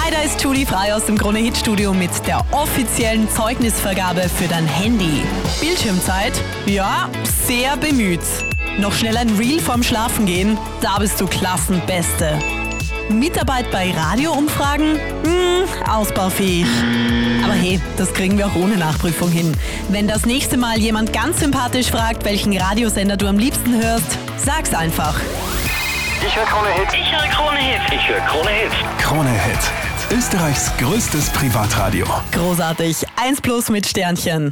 Hi, da ist Julie Frei aus dem Krone-Hit-Studio mit der offiziellen Zeugnisvergabe für dein Handy. Bildschirmzeit? Ja, sehr bemüht. Noch schnell ein Reel vorm Schlafengehen? Da bist du Klassenbeste. Mitarbeit bei Radioumfragen? Ausbaufähig. Aber hey, das kriegen wir auch ohne Nachprüfung hin. Wenn das nächste Mal jemand ganz sympathisch fragt, welchen Radiosender du am liebsten hörst, sag's einfach. Ich höre Krone Hit. Ich höre Krone Hit. Ich höre Krone Hit. Krone Hit. Österreichs größtes Privatradio. Großartig. 1+ mit Sternchen.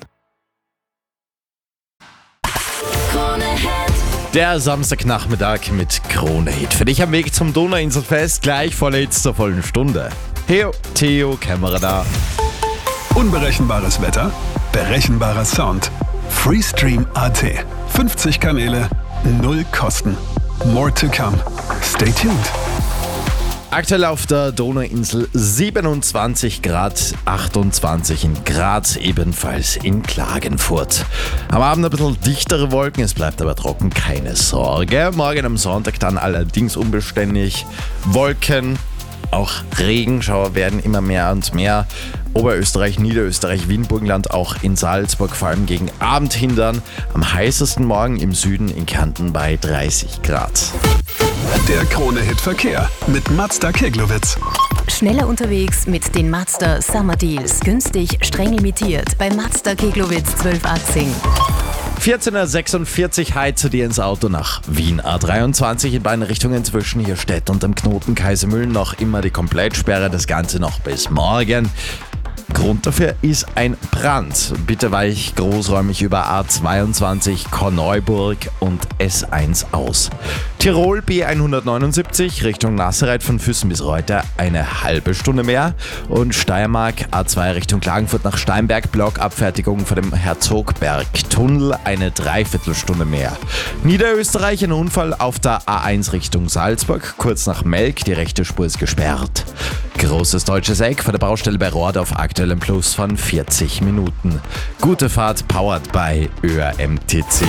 Krone Hit. Der Samstagnachmittag mit Krone Hit. Für dich am Weg zum Donauinselfest, gleich volle Hits zur vollen Stunde. Theo, Kamera da. Unberechenbares Wetter, berechenbarer Sound. Freestream.at. 50 Kanäle, 0 Kosten. More to come. Stay tuned. Aktuell auf der Donauinsel 27 Grad, 28 in Graz, ebenfalls in Klagenfurt. Am Abend ein bisschen dichtere Wolken, es bleibt aber trocken, keine Sorge. Morgen am Sonntag dann allerdings unbeständig Wolken, auch Regenschauer werden immer mehr und mehr. Oberösterreich, Niederösterreich, Wien, Burgenland, auch in Salzburg, vor allem gegen Abend hindern. Am heißesten morgen im Süden in Kärnten bei 30 Grad. Der Krone-Hit Verkehr mit Mazda Keglowitz. Schneller unterwegs mit den Mazda Summer Deals. Günstig, streng limitiert. Bei Mazda Keglowitz 1218. 14.46 Uhr, Heid zu dir ins Auto nach Wien. A23 in beiden Richtungen zwischen Hirstedt und dem Knoten Kaisermühlen noch immer die Komplettsperre. Das Ganze noch bis morgen. Grund dafür ist ein Brand. Bitte weich großräumig über A22 Korneuburg und S1 aus. Tirol B179 Richtung Nassereit von Füssen bis Reuter eine halbe Stunde mehr. Und Steiermark A2 Richtung Klagenfurt nach Steinberg Blockabfertigung vor dem Herzogberg-Tunnel eine Dreiviertelstunde mehr. Niederösterreich ein Unfall auf der A1 Richtung Salzburg, kurz nach Melk, die rechte Spur ist gesperrt. Großes deutsches Eck vor der Baustelle bei Rohrt auf aktuellem Plus von 40 Minuten. Gute Fahrt, powered by ÖRMTC.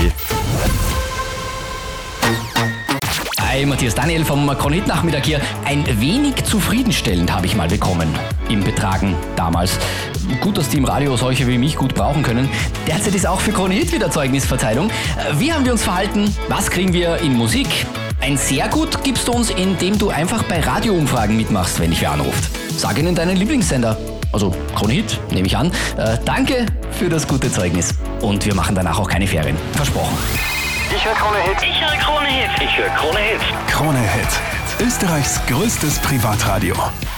Hi, Matthias Daniel vom Krone Hit Nachmittag hier. Ein wenig zufriedenstellend habe ich mal bekommen im Betragen damals. Gut, dass die im Radio solche wie mich gut brauchen können. Derzeit ist auch für Krone Hit wieder Zeugnisverteilung. Wie haben wir uns verhalten? Was kriegen wir in Musik? Ein sehr gut gibst du uns, indem du einfach bei Radioumfragen mitmachst, wenn dich wer anruft. Sag ihnen deinen Lieblingssender. Also Krone Hit, nehme ich an. Danke für das gute Zeugnis. Und wir machen danach auch keine Ferien. Versprochen. Ich höre Krone Hit. Ich höre Krone Hit. Ich höre Krone Hit. Krone Hit. Österreichs größtes Privatradio.